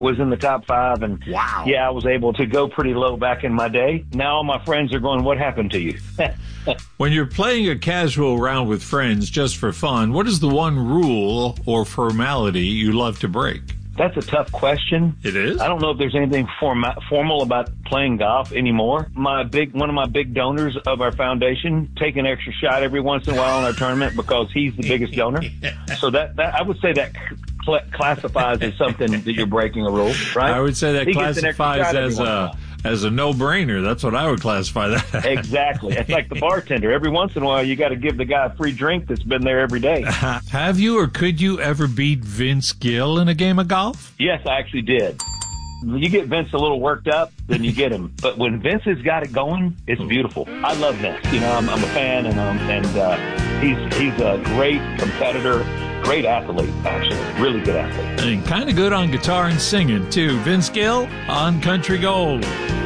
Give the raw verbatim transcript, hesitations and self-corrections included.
was in the top five. And wow. yeah, I was able to go pretty low back in my day. Now all my friends are going, what happened to you? When you're playing a casual round with friends just for fun, what is the one rule or formality you love to break? That's a tough question. It is? I don't know if there's anything form- formal about playing golf anymore. My big, one of my big donors of our foundation take an extra shot every once in a while in our tournament because he's the biggest donor. So that, that I would say that cl- classifies as something that you're breaking a rule, right? I would say that he classifies as a as a no-brainer. That's what I would classify that. Exactly. It's like the bartender. Every once in a while, you got to give the guy a free drink that's been there every day. Have you or could you ever beat Vince Gill in a game of golf? Yes, I actually did. You get Vince a little worked up, then you get him. But when Vince has got it going, it's beautiful. I love Vince. You know, I'm, I'm a fan, and um, and uh, he's he's a great competitor, great athlete, actually, really good athlete. And kind of good on guitar and singing, too. Vince Gill on Country Gold.